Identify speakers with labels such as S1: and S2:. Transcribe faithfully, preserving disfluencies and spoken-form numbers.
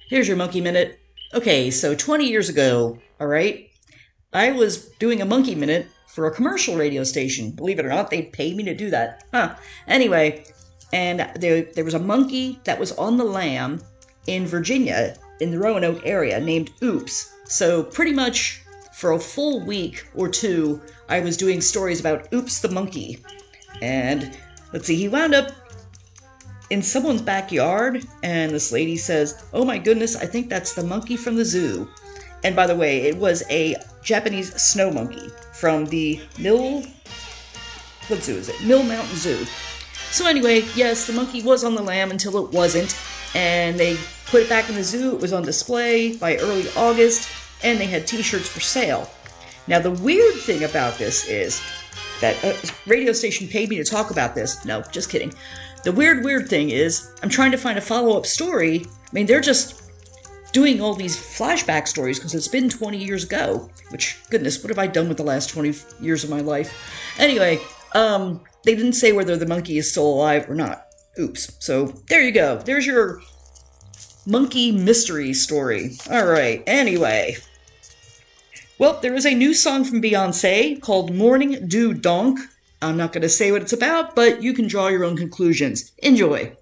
S1: Here's your monkey minute. Okay, so twenty years ago, all right, I was doing a monkey minute for a commercial radio station. Believe it or not, they paid me to do that. Huh. Anyway, and there, there was a monkey that was on the lam in Virginia, in the Roanoke area, named Oops. So pretty much for a full week or two, I was doing stories about Oops the monkey. And let's see, he wound up in someone's backyard, and this lady says, "Oh my goodness, I think that's the monkey from the zoo." And by the way, it was a Japanese snow monkey from the Mill... What zoo is it? Mill Mountain Zoo. So anyway, yes, the monkey was on the lam until it wasn't, and they put it back in the zoo. It was on display by early August, and they had t-shirts for sale. Now, the weird thing about this is that a radio station paid me to talk about this. No, just kidding. The weird, weird thing is I'm trying to find a follow-up story. I mean, they're just doing all these flashback stories because it's been twenty years ago. Which, goodness, what have I done with the last twenty years of my life? Anyway, um, they didn't say whether the monkey is still alive or not. Oops. So, there you go. There's your monkey mystery story. Alright, anyway. Well, there is a new song from Beyonce called Morning Dew Donk. I'm not going to say what it's about, but you can draw your own conclusions. Enjoy.